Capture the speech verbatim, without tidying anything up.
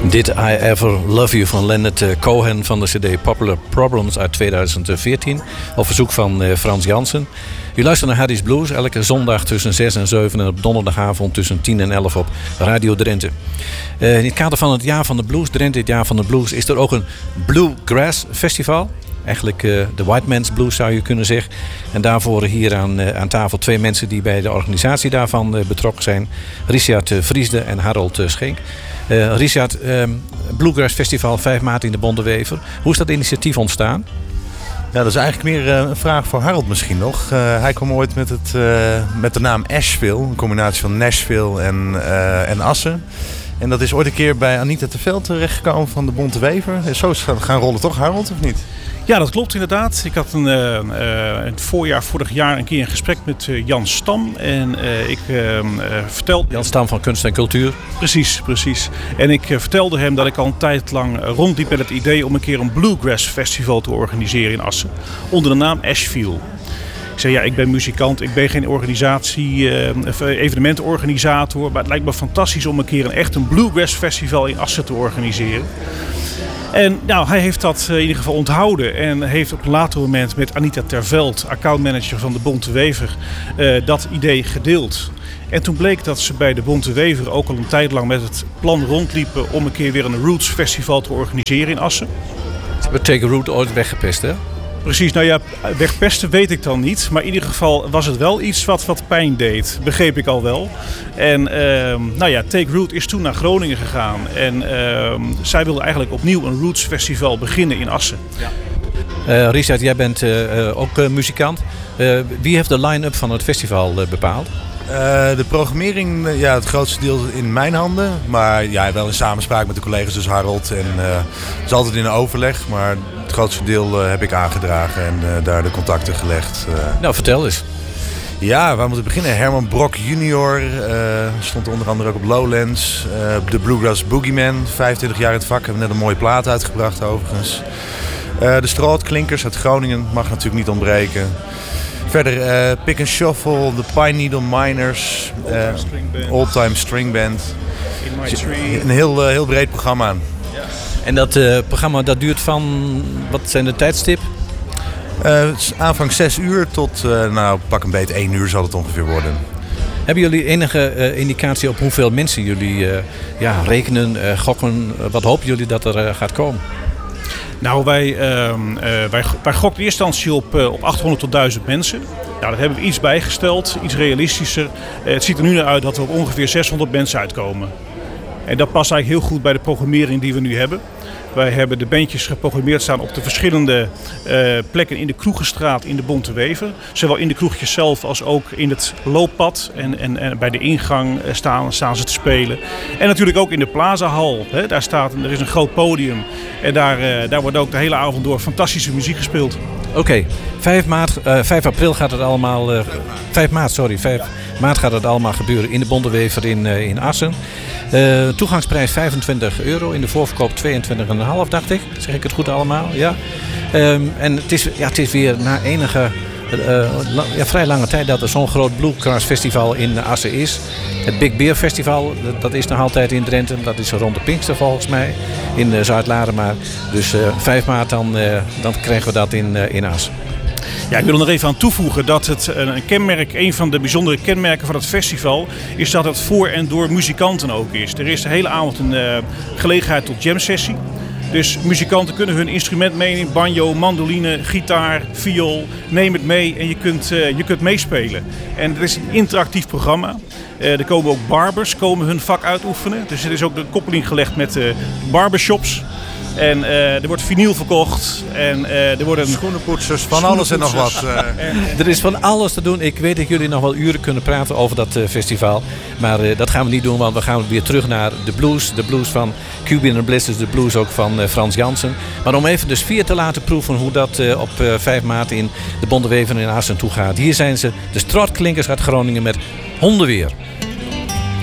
Dit I Ever Love You van Leonard Cohen van de cd Popular Problems uit tweeduizend veertien. Op verzoek van Frans Jansen. U luistert naar Harry's Blues elke zondag tussen zes en zeven en op donderdagavond tussen tien en elf op Radio Drenthe. Uh, in het kader van het jaar van de blues, Drenthe het jaar van de blues, is er ook een Bluegrass Festival. Eigenlijk uh, de White Man's Blues zou je kunnen zeggen. En daarvoor hier aan, uh, aan tafel twee mensen die bij de organisatie daarvan uh, betrokken zijn. Richard uh, Vriesde en Harold uh, Schenk. Uh, Richard, um, Bluegrass Festival vijf maart in de Bondewever. Hoe is dat initiatief ontstaan? Ja, dat is eigenlijk meer uh, een vraag voor Harold misschien nog. Uh, hij kwam ooit met, het, uh, met de naam Asheville. Een combinatie van Nashville en, uh, en Assen. En dat is ooit een keer bij Anita Terveld terechtgekomen van de Bontewever. Zo is het gaan rollen toch, Harold, of niet? Ja, dat klopt inderdaad. Ik had een, uh, uh, het voorjaar vorig jaar een keer een gesprek met uh, Jan Stam. En uh, ik uh, uh, vertelde... Jan Stam van Kunst en Cultuur. Precies, precies. En ik uh, vertelde hem dat ik al een tijd lang uh, rondliep met het idee om een keer een Bluegrass Festival te organiseren in Assen. Onder de naam Asheville. Ik zei, ja, ik ben muzikant, ik ben geen organisatie, uh, evenementenorganisator. Maar het lijkt me fantastisch om een keer een echt een Bluegrass Festival in Assen te organiseren. En nou, hij heeft dat in ieder geval onthouden en heeft op een later moment met Anita Terveld, accountmanager van de Bontewever, uh, dat idee gedeeld. En toen bleek dat ze bij de Bontewever ook al een tijd lang met het plan rondliepen om een keer weer een Roots Festival te organiseren in Assen. Ze hebben Take a Root ooit weggepest, hè? Precies, nou ja, wegpesten weet ik dan niet. Maar in ieder geval was het wel iets wat, wat pijn deed. Begreep ik al wel. En uh, nou ja, Take Root is toen naar Groningen gegaan. En uh, zij wilde eigenlijk opnieuw een Roots Festival beginnen in Assen. Ja. Uh, Richard, jij bent uh, ook uh, muzikant. Uh, wie heeft de line-up van het festival uh, bepaald? Uh, de programmering, ja, het grootste deel in mijn handen. Maar ja, wel in samenspraak met de collega's, dus Harold. En uh, het is altijd in een overleg, maar het grootste deel uh, heb ik aangedragen en uh, daar de contacten gelegd. Uh. Nou, vertel eens. Ja, waar moeten we beginnen? Herman Brock junior uh, stond onder andere ook op Lowlands. Uh, de Bluegrass Boogeyman, vijfentwintig jaar in het vak. Hebben net een mooie plaat uitgebracht overigens. Uh, de Straatklinkers uit Groningen mag natuurlijk niet ontbreken. Verder uh, Pick and Shuffle, de Pine Needle Miners, uh, Old Time String Band. Een heel, uh, heel breed programma. Ja. En dat uh, programma dat duurt van, wat zijn de tijdstip? Uh, aanvang zes uur tot, uh, nou pak een beet één uur zal het ongeveer worden. Hebben jullie enige uh, indicatie op hoeveel mensen jullie uh, ja, rekenen, uh, gokken? Uh, wat hopen jullie dat er uh, gaat komen? Nou, wij, uh, uh, wij, wij gokten in eerste instantie op, uh, op achthonderd tot duizend mensen. Nou, daar hebben we iets bijgesteld, iets realistischer. Uh, het ziet er nu naar uit dat er op ongeveer zeshonderd mensen uitkomen. En dat past eigenlijk heel goed bij de programmering die we nu hebben. Wij hebben de bandjes geprogrammeerd staan op de verschillende uh, plekken in de Kroegenstraat in de Bontewever. Zowel in de kroegjes zelf als ook in het looppad en, en, en bij de ingang staan, staan ze te spelen. En natuurlijk ook in de Plazahal. Hè, daar staat, er is een groot podium en daar, uh, daar wordt ook de hele avond door fantastische muziek gespeeld. Oké, okay. vijf maart, uh, vijf april gaat het allemaal... Uh, vijf maart, sorry. vijf maart gaat het allemaal gebeuren in de Bontewever in, uh, in Assen. Uh, toegangsprijs vijfentwintig euro, in de voorverkoop tweeëntwintig komma vijf dacht ik. Zeg ik het goed allemaal? Ja. Um, en het is, ja, het is weer na enige, uh, la, ja, vrij lange tijd dat er zo'n groot Bluegrass Festival in Assen is. Het Big Beer Festival, dat, dat is nog altijd in Drenthe. Dat is rond de Pinkster volgens mij, in uh, Zuid-Laaremaal. Dus uh, vijf maart dan, uh, dan krijgen we dat in, uh, in Assen. Ja, ik wil er nog even aan toevoegen dat het een kenmerk, een van de bijzondere kenmerken van het festival is dat het voor en door muzikanten ook is. Er is de hele avond een uh, gelegenheid tot jam sessie. Dus muzikanten kunnen hun instrument meenemen, banjo, mandoline, gitaar, viool, neem het mee en je kunt, uh, je kunt meespelen. En het is een interactief programma. Uh, er komen ook barbers, komen hun vak uitoefenen. Dus er is ook de koppeling gelegd met uh, barbershops. En uh, er wordt vinyl verkocht en uh, er worden schoenenpoetsers, van alles en nog wat. Uh. Er is van alles te doen. Ik weet dat jullie nog wel uren kunnen praten over dat uh, festival. Maar uh, dat gaan we niet doen, want we gaan weer terug naar de blues. De blues van Cuban and Bliss, dus de blues ook van uh, Frans Jansen. Maar om even de sfeer te laten proeven hoe dat uh, op uh, vijf maart in de Bontewever in Assen toe gaat. Hier zijn ze, de Straatklinkers uit Groningen met Hondenweer.